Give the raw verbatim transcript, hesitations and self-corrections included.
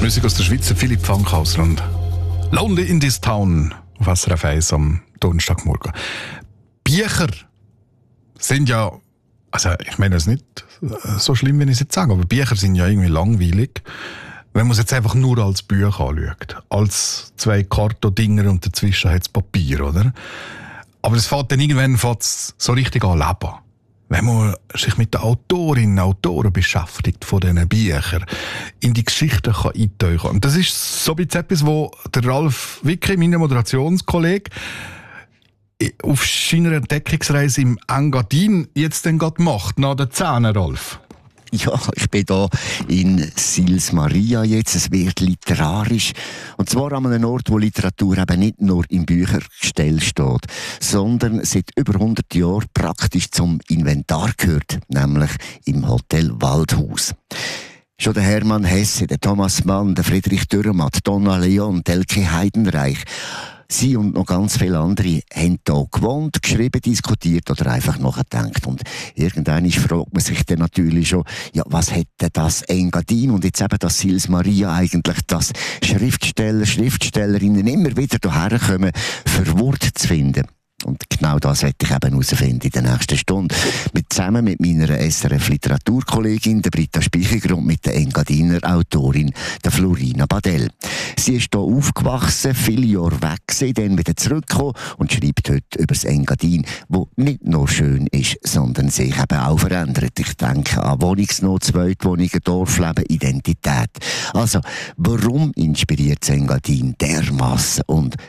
Musik aus der Schweiz, Philipp Fankhauser und Lonely in this Town auf S R F eins am Donnerstagmorgen. Bücher sind ja, also ich meine es nicht so schlimm, wenn ich es jetzt sage, aber Bücher sind ja irgendwie langweilig, wenn man es jetzt einfach nur als Buch anschaut. Als zwei Kartondinger und dazwischen hat es Papier, oder? Aber es fängt dann irgendwann fängt's so richtig an leben. Wenn man sich mit den Autorinnen und Autoren beschäftigt von diesen Büchern, in die Geschichten kann eintauchen kann. Und das ist so ein bisschen etwas, wo der Ralf Wicke, mein Moderationskollege, auf seiner Entdeckungsreise im Engadin jetzt dann gerade macht, nach den Zähnen, Ralf. Ja, ich bin hier in Sils Maria jetzt. Es wird literarisch. Und zwar an einem Ort, wo Literatur eben nicht nur im Büchergestell steht, sondern seit über hundert Jahren praktisch zum Inventar gehört, nämlich im Hotel Waldhaus. Schon der Hermann Hesse, der Thomas Mann, der Friedrich Dürrematt, Donna Leon, Elke Heidenreich, sie und noch ganz viele andere haben hier gewohnt, geschrieben, diskutiert oder einfach nachgedacht. Und irgendwann fragt man sich dann natürlich schon, ja, was hätte das Engadin und jetzt eben das Sils Maria eigentlich, dass Schriftsteller, Schriftstellerinnen immer wieder hierher kommen, für Worte zu finden. Und genau das werde ich eben herausfinden in der nächsten Stunde. Mit, zusammen mit meiner S R F-Literaturkollegin, der Britta Spichiger, und mit der Engadiner Autorin, der Florina Badell. Sie ist hier aufgewachsen, viele Jahre weg gewesen, dann wieder zurückgekommen und schreibt heute über das Engadin, wo nicht nur schön ist, sondern sich eben auch verändert. Ich denke an Wohnungsnot, Zweitwohnungen, Dorfleben, Identität. Also, warum inspiriert das Engadin dermassen und